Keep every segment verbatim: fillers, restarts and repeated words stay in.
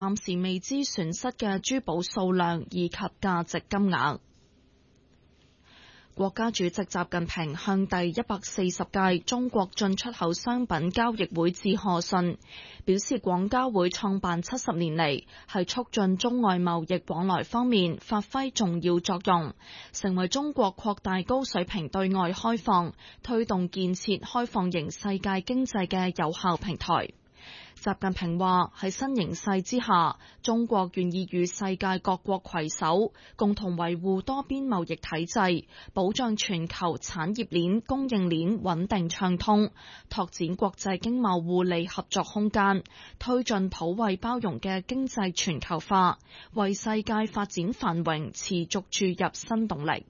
暫時未知損失嘅珠寶數量以及價值金額。國家主席習近平向第一百四十屆中國進出口商品交易會致賀信，表示廣交會創辦七十年嚟，喺促進中外貿易往來方面發揮重要作用，成為中國擴大高水平對外開放、推動建設開放型世界經濟嘅有效平台。習近平話：喺新形勢之下，中國願意與世界各國攜手，共同維護多邊貿易體制，保障全球產業鏈、供應鏈穩定暢通，拓展國際經貿互利合作空間，推進普惠包容嘅經濟全球化，為世界發展繁榮持續注入新動力。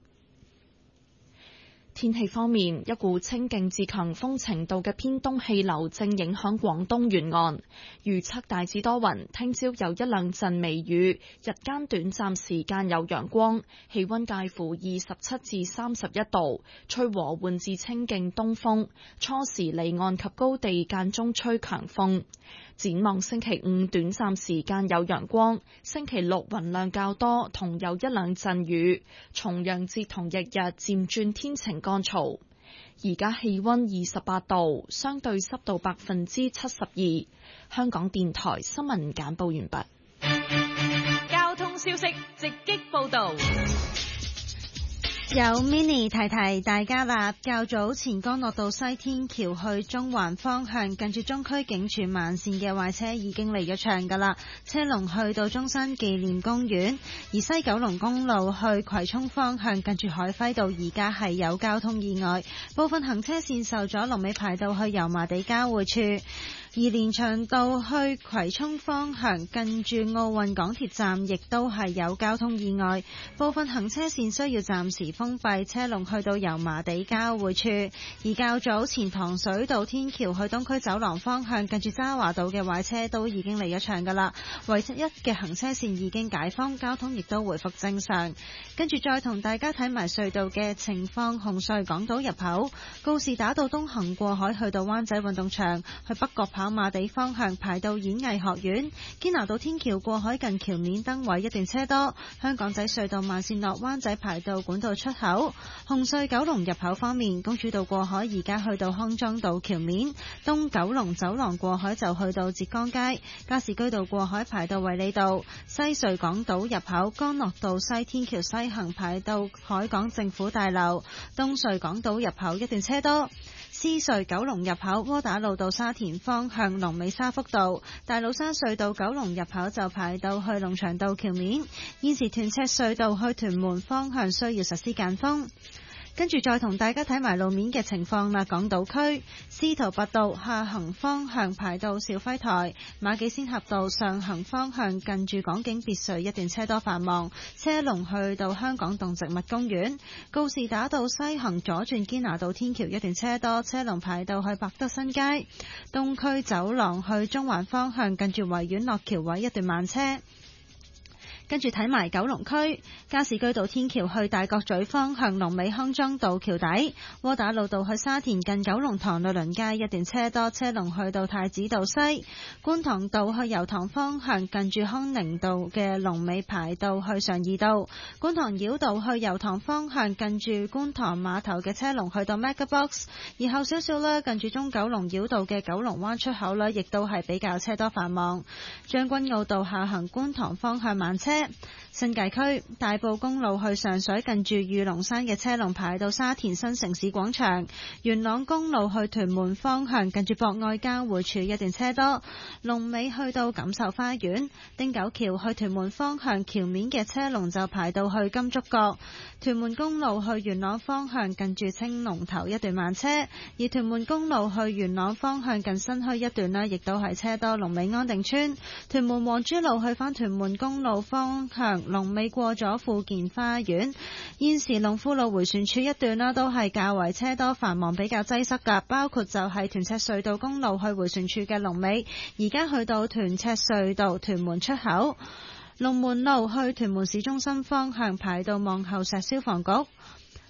天氣方面，一股清勁至強風程度嘅偏東氣流正影響廣東沿岸，預測大致多雲，聽朝有一兩陣微雨，日間短暫時間有陽光，氣溫介乎二十七至三十一度，吹和緩至清勁東風，初時離岸及高地間中吹強風。展望星期五短暫時間有陽光，星期六雲量較多，同有一兩陣雨。重陽節同日日漸轉天晴乾燥。而家氣溫二十八度，相對濕度百分之七十二。香港電台新聞簡報完畢。 交通消息直擊報道。 有 mini 提提大家啦，較早前干諾道西天橋去中環方向，近住中區警署慢線嘅壞車已經離咗場噶啦，車龍去到中山紀念公園。而西九龍公路去葵涌方向，近住海輝道而家係有交通意外，部分行車線受阻，龍尾排到去油麻地交匯處。而連翔道去葵涌方向，近住奧運港鐵站亦都係有交通意外，部分行車線需要暫時封閉，車龍去到油麻地交匯處。而較早前糖水道天橋去東區走廊方向，近住渣華道嘅壞車都已經離咗場噶啦，唯一嘅行車線已經解封，交通亦都回復正常。跟住再同大家睇埋隧道嘅情況，紅隧港島入口告士打道東行過海去到灣仔運動場，去北角跑馬地方向排到演藝學院，堅拿道天橋過海近橋面燈位一段車多。香港仔隧道慢線落灣仔排到管道出口。紅隧九龍入口方面，公主道過海而家去到康莊道橋面，東九龍走廊過海就去到浙江街，加士居道過海排到衛理道。西隧港島入口干諾道西天橋西行排到海港政府大樓，東隧港島入口一段車多。獅隧九龍入口窩打老道沙田方向龍尾沙福道，大老山隧道九龍入口就排到去龍翔道橋面。現時屯赤隧道去屯門方向需要實施間封。跟住再同大家睇埋路面嘅情況啦。港島區司徒拔道下行方向排到肇輝台，馬己仙峽道上行方向近住港景別墅一段車多繁忙，車龍去到香港動植物公園。告士打道西行左轉堅拿道天橋一段車多，車龍排到去百德新街。東區走廊去中環方向近住維園落橋位一段慢車。跟住睇埋九龍區加士居道天橋去大角咀方向，龍尾康莊道橋底。窩打老道去沙田近九龍塘律倫街一段車多，車龍去到太子道西。觀塘道去油塘方向，近住康寧道嘅龍尾排到去上二道。觀塘繞道去油塘方向，近住觀塘碼頭嘅車龍去到 MegaBox。而後少少啦，近住中九龍繞道嘅九龍灣出口啦，亦都係比較車多繁忙。將軍澳道下行觀塘方向慢車。新界區大埔公路去上水，近住御龍山嘅車龍排到沙田新城市廣場。元朗公路去屯門方向，近住博愛交匯處一段車多，龍尾去到錦繡花園。汀九橋去屯門方向，橋面嘅車龍就排到去金竹角。屯門公路去元朗方向，近住青龍頭一段慢車。而屯門公路去元朗方向近新墟一段呢，亦都係車多，龍尾安定村。屯門黃珠路去返屯門公路方向，龍尾過咗富健花園。現時龍富路回旋處一段啦，都係較為車多繁忙，比較擠塞噶，包括就係屯赤隧道公路去回旋處嘅龍尾，而家去到屯赤隧道屯門出口。龍門路去屯門市中心方向排到望后石消防局。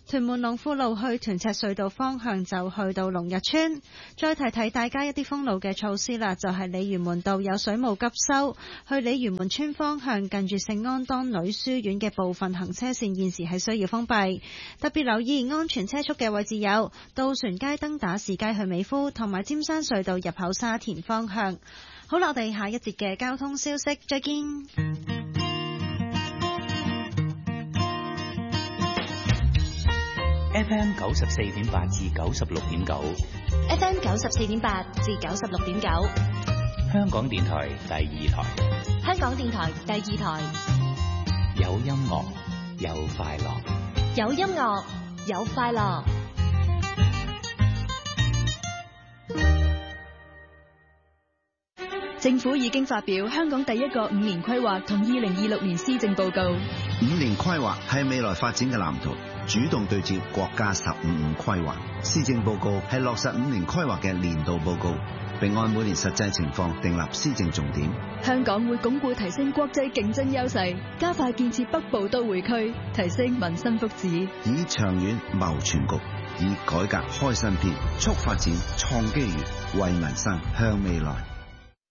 屯門龍富路去屯赤隧道方向就去到龍日村。再提提大家一啲封路嘅措施啦，就係鯉魚門道有水務急修，去鯉魚門村方向近住聖安當女書院嘅部分行車線現時係需要封閉，特別留意安全車速嘅位置有渡船街、登打士街去美孚同埋尖山隧道入口沙田方向。好啦，我哋下一節嘅交通消息再見。 F M 九十四點八至九十六點九 ，F M 九十四點八至九十六點九， 香港電台第二台， 香港電台第二台， 有音樂，有快樂， 有音樂，有快樂。 政府已經發表香港第一個五年規劃同二零二六年施政報告。 五年規劃係未來發展嘅藍圖，主動對接國家十五五規劃。施政報告係落實五年規劃嘅年度報告，並按每年實際情況訂立施政重點。 香港會鞏固提升國際競爭優勢，加快建設北部都會區，提升民生福祉， 以長遠謀全局，以改革開新篇，促發展創機遇，為民生向未來